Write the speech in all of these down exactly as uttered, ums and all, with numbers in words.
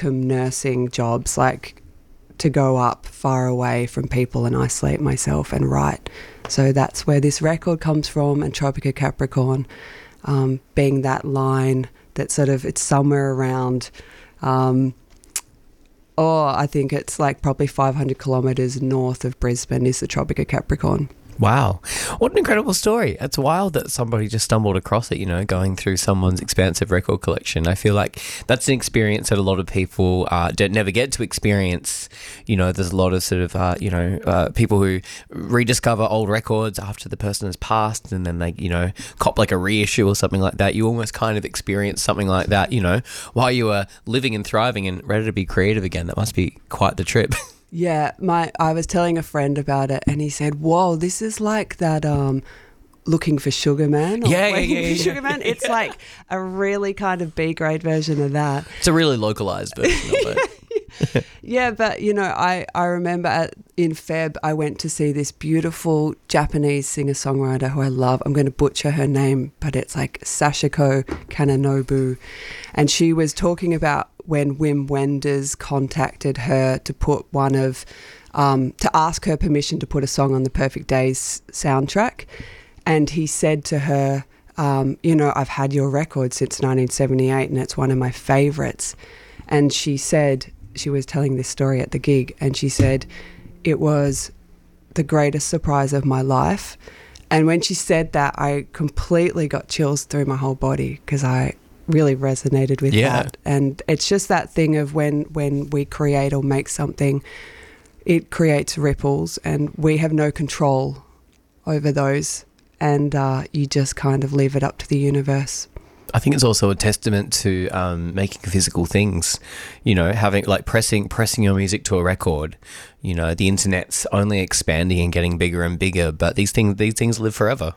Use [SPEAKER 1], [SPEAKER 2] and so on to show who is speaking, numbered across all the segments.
[SPEAKER 1] locum nursing jobs, like to go up far away from people and isolate myself and write. So that's where this record comes from, and Tropica Capricorn um, being that line that sort of, it's somewhere around, um, oh, I think it's like probably five hundred kilometres north of Brisbane is the Tropica Capricorn.
[SPEAKER 2] Wow. What an incredible story. It's wild that somebody just stumbled across it, you know, going through someone's expansive record collection. I feel like that's an experience that a lot of people uh, don't never get to experience. You know, there's a lot of sort of, uh, you know, uh, people who rediscover old records after the person has passed, and then they, you know, cop like a reissue or something like that. You almost kind of experience something like that, you know, while you are living and thriving and ready to be creative again. That must be quite the trip.
[SPEAKER 1] Yeah, my I was telling a friend about it, and he said, "Whoa, this is like that um, Looking for Sugar Man." Or
[SPEAKER 2] Yeah, yeah,
[SPEAKER 1] Waiting
[SPEAKER 2] yeah,
[SPEAKER 1] for
[SPEAKER 2] yeah.
[SPEAKER 1] Sugar Man. It's
[SPEAKER 2] Yeah.
[SPEAKER 1] like a really kind of B-grade version of that.
[SPEAKER 2] It's a really localized version of it.
[SPEAKER 1] Yeah, but you know, I, I remember at, in Feb, I went to see this beautiful Japanese singer-songwriter who I love. I'm going to butcher her name, but it's like Sachiko Kananobu. And she was talking about when Wim Wenders contacted her to put one of, um, to ask her permission to put a song on the Perfect Days soundtrack. And he said to her, um, you know, I've had your record since nineteen seventy-eight and it's one of my favourites. And she said, she was telling this story at the gig, and she said, it was the greatest surprise of my life. And when she said that, I completely got chills through my whole body because I really resonated with
[SPEAKER 2] Yeah.
[SPEAKER 1] that. And it's just that thing of when, when we create or make something, it creates ripples, and we have no control over those. And uh, you just kind of leave it up to the universe.
[SPEAKER 2] I think it's also a testament to um, making physical things, you know, having like pressing pressing your music to a record. You know, the internet's only expanding and getting bigger and bigger, but these things these things live forever.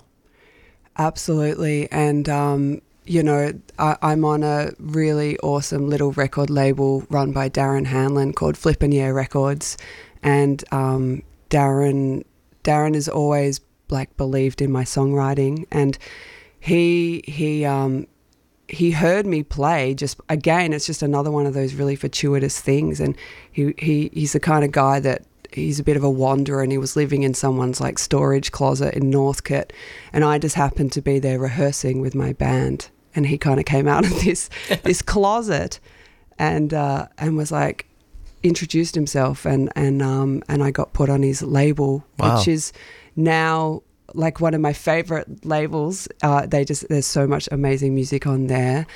[SPEAKER 1] Absolutely. And, um, you know, I, I'm on a really awesome little record label run by Darren Hanlon called Flippin' Yeah Records. And um, Darren, Darren has always like believed in my songwriting, and he, he, um, he heard me play. Just again, it's just another one of those really fortuitous things. And he, he he's the kind of guy that he's a bit of a wanderer, and he was living in someone's like storage closet in Northcote, and I just happened to be there rehearsing with my band, and he kind of came out of this this closet and uh, and was like introduced himself, and and um and I got put on his label,
[SPEAKER 2] Wow.
[SPEAKER 1] which is now like one of my favorite labels. Uh, they just, there's so much amazing music on there.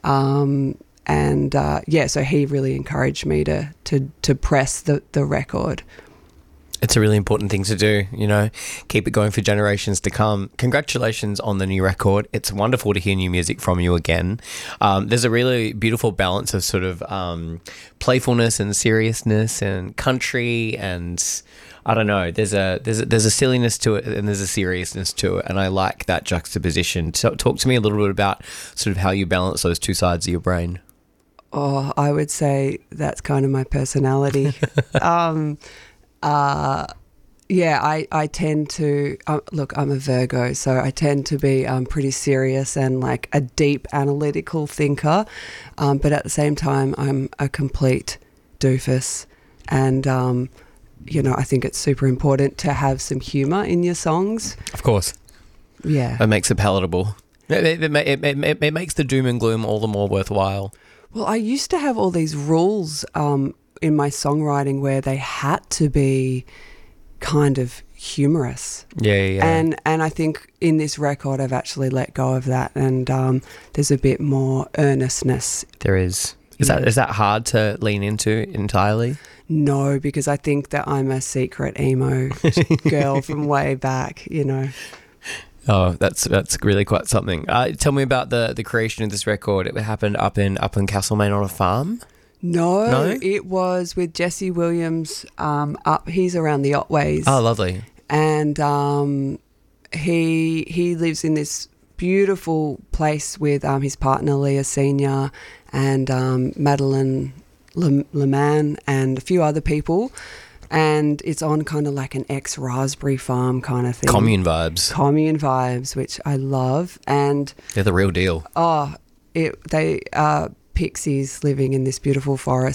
[SPEAKER 1] Um, and uh, yeah, so he really encouraged me to, to, to press the, the record.
[SPEAKER 2] It's a really important thing to do, you know, keep it going for generations to come. Congratulations on the new record. It's wonderful to hear new music from you again. Um, there's a really beautiful balance of sort of um, playfulness and seriousness and country, and I don't know, there's a there's a, there's a silliness to it and there's a seriousness to it, and I like that juxtaposition. So, talk to me a little bit about sort of how you balance those two sides of your brain.
[SPEAKER 1] Oh, I would say that's kind of my personality. um, uh, yeah, I, I tend to, uh, look, I'm a Virgo, so I tend to be um, pretty serious and like a deep analytical thinker, um, but at the same time, I'm a complete doofus, and um, you know, I think it's super important to have some humour in your songs.
[SPEAKER 2] Of course.
[SPEAKER 1] Yeah.
[SPEAKER 2] It makes it palatable. It, it, it, it, it, it makes the doom and gloom all the more worthwhile.
[SPEAKER 1] Well, I used to have all these rules um, in my songwriting where they had to be kind of humorous.
[SPEAKER 2] Yeah, yeah, yeah.
[SPEAKER 1] And and I think in this record I've actually let go of that, and um, there's a bit more earnestness.
[SPEAKER 2] There is. Is
[SPEAKER 1] Yeah.
[SPEAKER 2] that is that hard to lean into entirely?
[SPEAKER 1] No, because I think that I'm a secret emo girl from way back, you know.
[SPEAKER 2] Oh, that's that's really quite something. Uh, tell me about the, the creation of this record. It happened up in up in Castlemaine on a farm.
[SPEAKER 1] No,
[SPEAKER 2] No?
[SPEAKER 1] it was with Jesse Williams um, up. He's around the Otways.
[SPEAKER 2] Oh, lovely.
[SPEAKER 1] And um, he he lives in this beautiful place with um, his partner Leah Senior and um, Madeline Le- Leman and a few other people. And it's on kind of like an ex-Raspberry Farm kind of thing.
[SPEAKER 2] Commune vibes.
[SPEAKER 1] Commune vibes, which I love. And
[SPEAKER 2] They're the real deal.
[SPEAKER 1] oh, it they are pixies living in this beautiful forest.